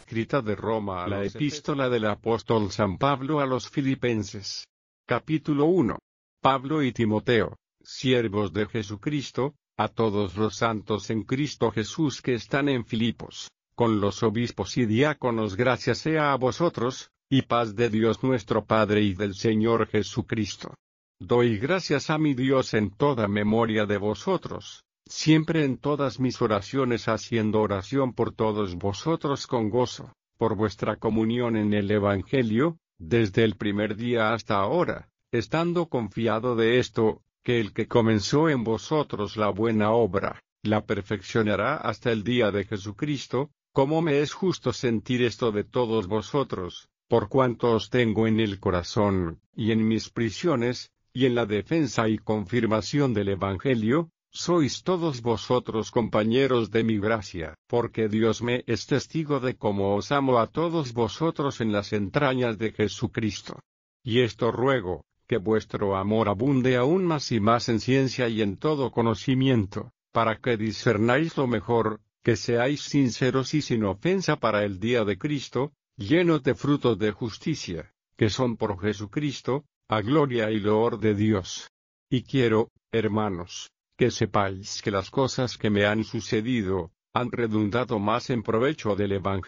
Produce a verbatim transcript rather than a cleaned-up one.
escrita de Roma a la epístola del apóstol San Pablo a los Filipenses. Capítulo uno. Pablo y Timoteo, siervos de Jesucristo, a todos los santos en Cristo Jesús que están en Filipos, con los obispos y diáconos, gracia sea a vosotros, y paz de Dios nuestro Padre y del Señor Jesucristo. Doy gracias a mi Dios en toda memoria de vosotros, siempre en todas mis oraciones haciendo oración por todos vosotros con gozo, por vuestra comunión en el Evangelio, desde el primer día hasta ahora, estando confiado de esto, que el que comenzó en vosotros la buena obra, la perfeccionará hasta el día de Jesucristo. Como me es justo sentir esto de todos vosotros, por cuanto os tengo en el corazón, y en mis prisiones, y en la defensa y confirmación del Evangelio, sois todos vosotros compañeros de mi gracia, porque Dios me es testigo de cómo os amo a todos vosotros en las entrañas de Jesucristo. Y esto ruego, que vuestro amor abunde aún más y más en ciencia y en todo conocimiento, para que discernáis lo mejor, que seáis sinceros y sin ofensa para el día de Cristo, llenos de frutos de justicia, que son por Jesucristo, a gloria y loor de Dios. Y quiero, hermanos, que sepáis que las cosas que me han sucedido, han redundado más en provecho del Evangelio